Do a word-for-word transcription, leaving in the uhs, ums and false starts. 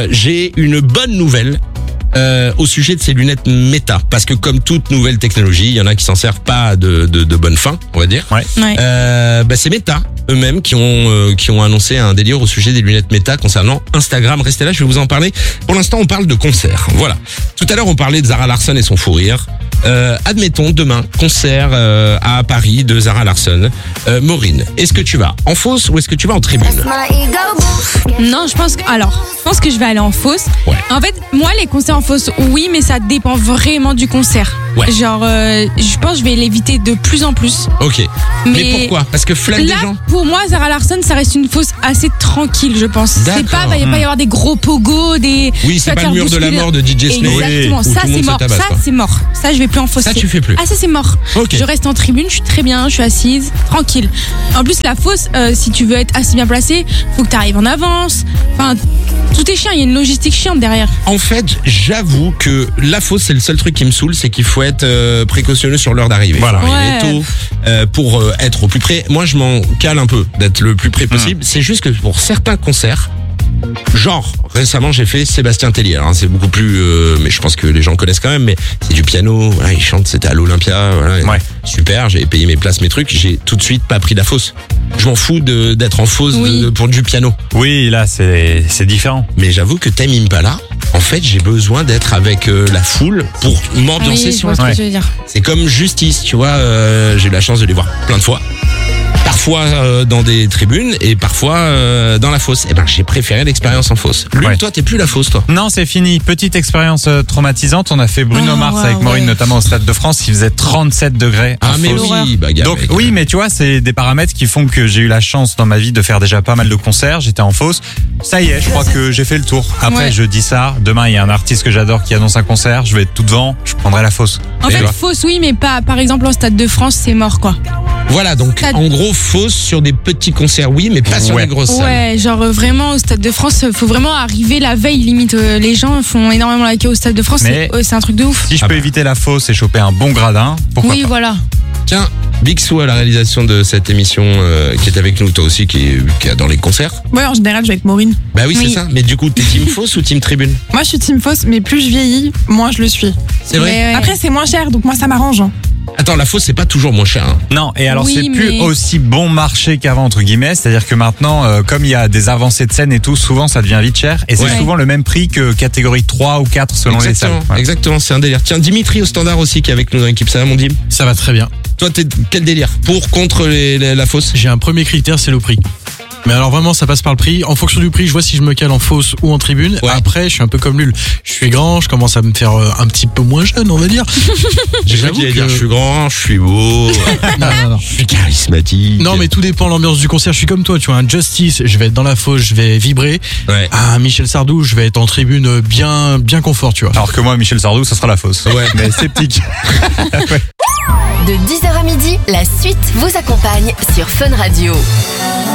euh, j'ai une bonne nouvelle. Euh, au sujet de ces lunettes Meta, parce que comme toute nouvelle technologie, il y en a qui s'en servent pas de, de, de bonne fin, on va dire. Ouais. Ouais. Euh, bah c'est Meta eux-mêmes qui ont euh, qui ont annoncé un délire au sujet des lunettes Meta concernant Instagram. Restez là, je vais vous en parler. Pour l'instant, on parle de concert. Voilà. Tout à l'heure, on parlait de Zara Larsson et son fou rire. Euh, admettons demain concert euh, à Paris de Zara Larsson. Euh, Maureen, est-ce que tu vas en fosse ou est-ce que tu vas en tribune? Non, je pense que alors, je pense que je vais aller en fosse. Ouais. En fait, moi les concerts en fosse, oui, mais ça dépend vraiment du concert. Ouais. Genre, euh, je pense que je vais l'éviter de plus en plus. Ok. Mais, Mais pourquoi? Parce que flamme Là, des gens. pour moi, Zara Larsson, ça reste une fosse assez tranquille, je pense. C'est D'accord. pas, il va pas y avoir des gros pogos, des. Oui, tu c'est vas pas te le faire mur de la bousculer. mort de D J Snake. Exactement, où ça tout le monde c'est se mort. tabasse, Ça quoi. c'est mort. Ça je vais plus en fosser. Ça, tu fais plus. Ah ça c'est mort. Ok. Je reste en tribune, je suis très bien, je suis assise, tranquille. En plus la fosse, euh, si tu veux être assez bien placé, faut que tu arrives en avance. Enfin, tout est chiant, il y a une logistique chiante derrière. En fait, j'avoue que la fosse, c'est le seul truc qui me saoule, c'est qu'il faut être euh, précautionneux sur l'heure d'arrivée. Voilà. Faut arriver Ouais. tôt euh, pour euh, être au plus près. Moi, je m'en cale un peu d'être le plus près possible. C'est juste que pour certains concerts, genre récemment, j'ai fait Sébastien Tellier. Alors, c'est beaucoup plus, euh, mais je pense que les gens connaissent quand même. Mais c'est du piano. Voilà, il chante. C'était à l'Olympia. Voilà, Ouais. super. J'avais payé mes places, mes trucs. J'ai tout de suite pas pris la fosse. Je m'en fous de- d'être en fosse Oui. de- pour du piano. Oui, là, c'est c'est différent. Mais j'avoue que Tame Impala, en fait, j'ai besoin d'être avec euh, la foule pour m'ambiancer Oui, je sur vois un ce que Ouais. tu veux dire. C'est comme Justice, tu vois, euh, j'ai eu la chance de les voir plein de fois. Parfois euh, dans des tribunes et parfois euh, dans la fosse. Et ben j'ai préféré l'expérience en fosse. Lui, Ouais. toi, t'es plus la fosse, toi. Non, c'est fini. Petite expérience euh, traumatisante. On a fait Bruno Oh, Mars ouais, avec Maureen, ouais. notamment au Stade de France. Il faisait trente-sept degrés. en Ah mais fosse. l'horreur. oui, bagarre. Donc mec. oui, mais tu vois, c'est des paramètres qui font que j'ai eu la chance dans ma vie de faire déjà pas mal de concerts. J'étais en fosse. Ça y est, je crois que j'ai fait le tour. Après, Ouais. je dis ça. Demain, il y a un artiste que j'adore qui annonce un concert. Je vais être tout devant. Je prendrai la fosse. En Tu fait, vois. fausse oui, mais pas par exemple au Stade de France, c'est mort quoi. Voilà, donc Ça- en gros fosse sur des petits concerts, oui, mais pas sur Ouais. les grosses salles. Ouais, genre euh, vraiment au Stade de France, faut vraiment arriver la veille limite. euh, Les gens font énormément la queue au Stade de France, Mais- c'est ouais, c'est un truc de ouf. Si je Ah peux bah. éviter la fosse et choper un bon gradin, pourquoi Oui, pas. voilà. Tiens, Big Sou à la réalisation de cette émission euh, qui est avec nous, toi aussi, qui, est, qui est dans les concerts. Ouais, en général, je vais avec Maureen. Bah oui, c'est Oui. ça. Mais du coup, t'es team fosse ou team tribune? Moi, je suis team fausse, mais plus je vieillis, moins je le suis. C'est vrai. Mais ouais. Après, c'est moins cher, donc moi, ça m'arrange. hein. Attends, la fosse, c'est pas toujours moins cher. Hein. Non, et alors Oui, c'est plus mais- aussi bon marché qu'avant, entre guillemets. C'est-à-dire que maintenant, euh, comme il y a des avancées de scène et tout, souvent ça devient vite cher. Et c'est Ouais. souvent le même prix que catégorie trois ou quatre selon les salles. Exactement, Ouais. exactement, c'est un délire. Tiens, Dimitri au standard aussi qui est avec nous dans l'équipe, ça va mon Dim? Ça va très bien. Toi, t'es quel délire? Pour, contre les- les- la fosse? J'ai un premier critère, c'est le prix. Mais alors vraiment, ça passe par le prix. En fonction du prix, je vois si je me cale en fosse ou en tribune. Ouais. Après, je suis un peu comme Lul. Je suis grand, je commence à me faire euh, un petit peu moins jeune, on va dire. J'ai cru J'avoue qu'il allait que- dire je suis grand, je suis beau, Non, non, non. je suis charismatique. Non, mais tout dépend de l'ambiance du concert. Je suis comme toi, tu vois, un Justice, je vais être dans la fosse, je vais vibrer. Ouais. Un Michel Sardou, je vais être en tribune euh, bien, bien confort, tu vois. Alors que moi, Michel Sardou, ça sera la fosse. Ouais. Mais sceptique. De dix heures à midi, la suite vous accompagne sur Fun Radio.